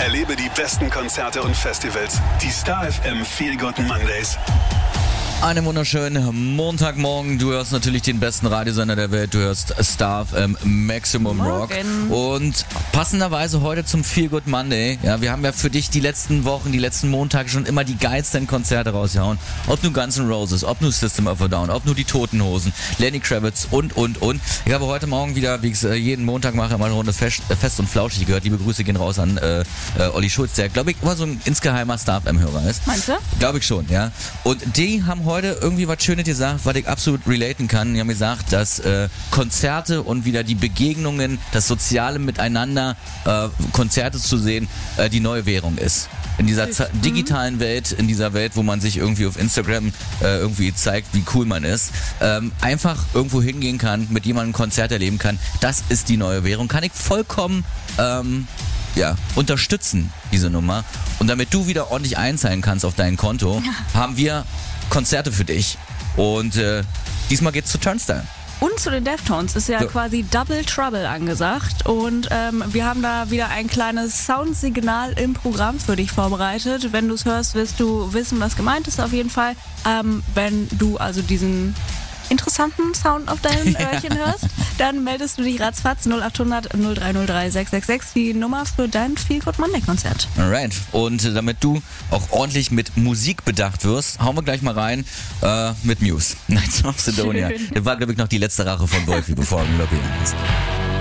Erlebe die besten Konzerte und Festivals. Die Star FM Feel Good Mondays. Einen wunderschönen Montagmorgen. Du hörst natürlich den besten Radiosender der Welt. Du hörst Star FM Maximum Rock. Und passenderweise heute zum Feel Good Monday. Ja, wir haben ja für dich die letzten Wochen, die letzten Montage schon immer die geilsten Konzerte rausgehauen. Ob nur Guns N' Roses, ob nur System of a Down, ob nur die Toten Hosen, Lenny Kravitz und. Ich habe heute Morgen wieder, wie ich es jeden Montag mache, mal eine Runde fest und flauschig gehört. Liebe Grüße gehen raus an Olli Schulz, der, glaube ich, immer so ein insgeheimer Star FM-Hörer ist. Meinst du? Glaube ich schon, ja. Und die haben heute irgendwie was Schönes gesagt, was ich absolut relaten kann. Die haben gesagt, dass Konzerte und wieder die Begegnungen, das soziale Miteinander, Konzerte zu sehen, die neue Währung ist. In dieser digitalen Welt, in dieser Welt, wo man sich irgendwie auf Instagram irgendwie zeigt, wie cool man ist, einfach irgendwo hingehen kann, mit jemandem ein Konzert erleben kann, das ist die neue Währung. Kann ich vollkommen unterstützen, diese Nummer. Und damit du wieder ordentlich einzahlen kannst auf dein Konto, haben wir Konzerte für dich. Und diesmal geht's zu Turnstile. Und zu den Deftones ist ja quasi Double Trouble angesagt. Und wir haben da wieder ein kleines Soundsignal im Programm für dich vorbereitet. Wenn du es hörst, wirst du wissen, was gemeint ist auf jeden Fall. Wenn du also diesen interessanten Sound auf deinen Öhrchen hörst, dann meldest du dich ratzfatz 0800 0303 666, die Nummer für dein Feel Good Monday Konzert. Alright. Und damit du auch ordentlich mit Musik bedacht wirst, hauen wir gleich mal rein mit Muse. Nights of Sidonia. Das war, glaube ich, noch die letzte Rache von Wolfi, bevor er im Urlaub ist.